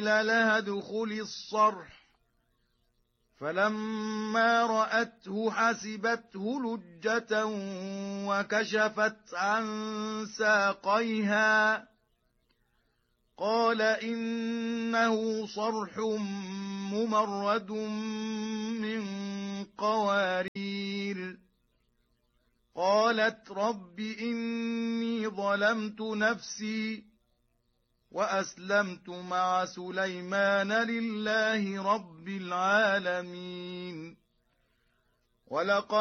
لها ادخلي الصرح، فلما رأته حسبته لجة وكشفت عن ساقيها، قال إنه صرح ممرد من قوارير. قالت رب إني ظلمت نفسي وأسلمت مع سليمان لله رب العالمين. ولقد